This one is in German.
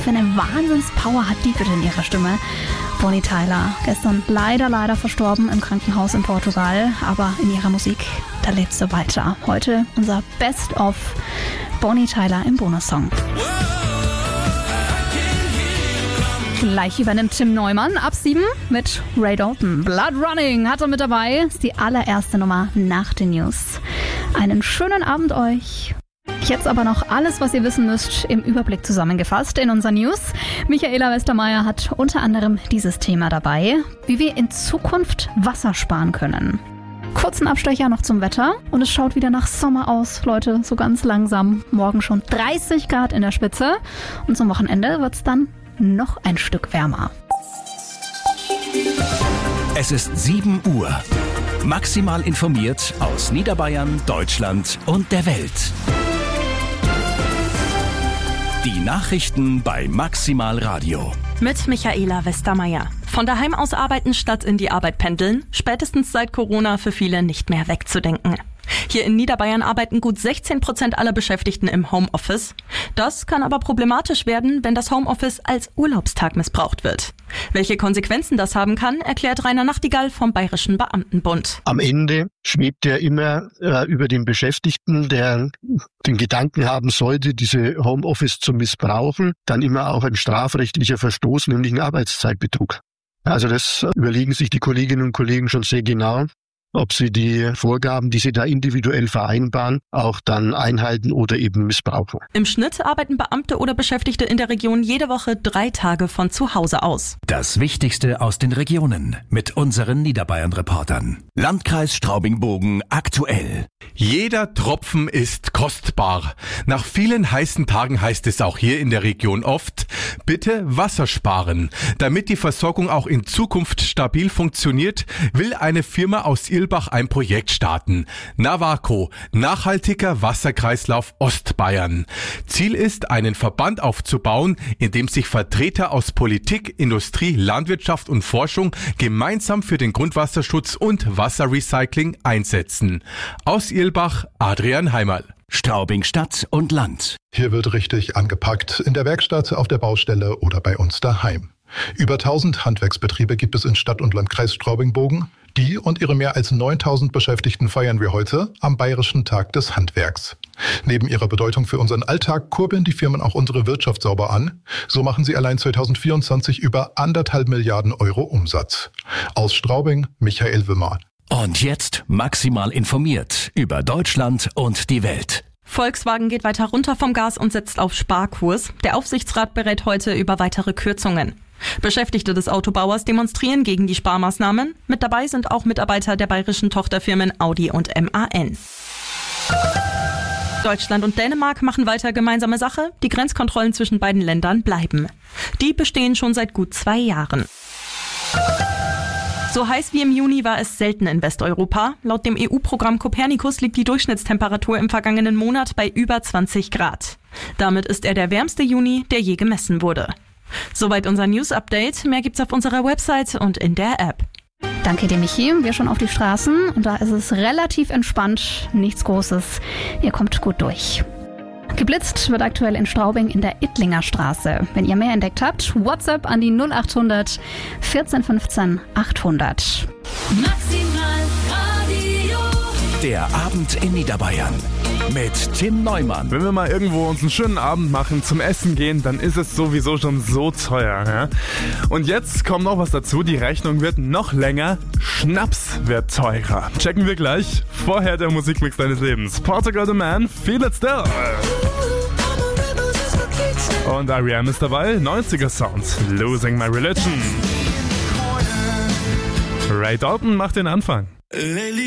für eine Wahnsinnspower hat die bitte in ihrer Stimme? Bonnie Tyler, gestern leider verstorben im Krankenhaus in Portugal, aber in ihrer Musik, da lebt sie weiter. Heute unser Best-of Bonnie Tyler im Bonussong. Gleich übernimmt Tim Neumann ab 7 mit Ray Dalton. Blood Running hat er mit dabei. Ist die allererste Nummer nach den News. Einen schönen Abend euch. Jetzt aber noch alles, was ihr wissen müsst, im Überblick zusammengefasst in unseren News. Michaela Westermeier hat unter anderem dieses Thema dabei, wie wir in Zukunft Wasser sparen können. Kurzen Abstecher noch zum Wetter und es schaut wieder nach Sommer aus, Leute, so ganz langsam. Morgen schon 30 Grad in der Spitze und zum Wochenende wird es dann noch ein Stück wärmer. Es ist 7 Uhr. Maximal informiert aus Niederbayern, Deutschland und der Welt. Die Nachrichten bei Maximal Radio. Mit Michaela Westermeier. Von daheim aus arbeiten statt in die Arbeit pendeln, spätestens seit Corona für viele nicht mehr wegzudenken. Hier in Niederbayern arbeiten gut 16% aller Beschäftigten im Homeoffice. Das kann aber problematisch werden, wenn das Homeoffice als Urlaubstag missbraucht wird. Welche Konsequenzen das haben kann, erklärt Rainer Nachtigall vom Bayerischen Beamtenbund. Am Ende schwebt ja immer über den Beschäftigten, der den Gedanken haben sollte, diese Homeoffice zu missbrauchen, dann immer auch ein strafrechtlicher Verstoß, nämlich ein Arbeitszeitbetrug. Also das überlegen sich die Kolleginnen und Kollegen schon sehr genau, ob sie die Vorgaben, die sie da individuell vereinbaren, auch dann einhalten oder eben missbrauchen. Im Schnitt arbeiten Beamte oder Beschäftigte in der Region jede Woche 3 Tage von zu Hause aus. Das Wichtigste aus den Regionen mit unseren Niederbayern-Reportern. Landkreis Straubing-Bogen aktuell. Jeder Tropfen ist kostbar. Nach vielen heißen Tagen heißt es auch hier in der Region oft, bitte Wasser sparen. Damit die Versorgung auch in Zukunft stabil funktioniert, will eine Firma aus Irlbach ein Projekt starten. Navaco, nachhaltiger Wasserkreislauf Ostbayern. Ziel ist, einen Verband aufzubauen, in dem sich Vertreter aus Politik, Industrie, Landwirtschaft und Forschung gemeinsam für den Grundwasserschutz und Wasserrecycling einsetzen. Aus Irlbach, Adrian Heimerl. Straubing Stadt und Land. Hier wird richtig angepackt, in der Werkstatt, auf der Baustelle oder bei uns daheim. Über 1000 Handwerksbetriebe gibt es in Stadt- und Landkreis Straubing-Bogen. Die und ihre mehr als 9000 Beschäftigten feiern wir heute am Bayerischen Tag des Handwerks. Neben ihrer Bedeutung für unseren Alltag kurbeln die Firmen auch unsere Wirtschaft sauber an. So machen sie allein 2024 über 1,5 Milliarden Euro Umsatz. Aus Straubing, Michael Wimmer. Und jetzt maximal informiert über Deutschland und die Welt. Volkswagen geht weiter runter vom Gas und setzt auf Sparkurs. Der Aufsichtsrat berät heute über weitere Kürzungen. Beschäftigte des Autobauers demonstrieren gegen die Sparmaßnahmen. Mit dabei sind auch Mitarbeiter der bayerischen Tochterfirmen Audi und MAN. Deutschland und Dänemark machen weiter gemeinsame Sache. Die Grenzkontrollen zwischen beiden Ländern bleiben. Die bestehen schon seit gut 2 Jahren. So heiß wie im Juni war es selten in Westeuropa. Laut dem EU-Programm Copernicus liegt die Durchschnittstemperatur im vergangenen Monat bei über 20 Grad. Damit ist er der wärmste Juni, der je gemessen wurde. Soweit unser News-Update. Mehr gibt's auf unserer Website und in der App. Danke dir, Michi. Wir schon auf die Straßen und da ist es relativ entspannt. Nichts Großes. Ihr kommt gut durch. Geblitzt wird aktuell in Straubing in der Ittlinger Straße. Wenn ihr mehr entdeckt habt, WhatsApp an die 0800 14 15 800. Maximal Radio. Der Abend in Niederbayern mit Tim Neumann. Wenn wir mal irgendwo uns einen schönen Abend machen, zum Essen gehen, dann ist es sowieso schon so teuer. Ja? Und jetzt kommt noch was dazu, die Rechnung wird noch länger, Schnaps wird teurer. Checken wir gleich. Vorher der Musikmix deines Lebens. Portugal the Man, Feel It Still. Und R.E.M. ist dabei, 90er Sound, Losing My Religion. Ray Dalton macht den Anfang.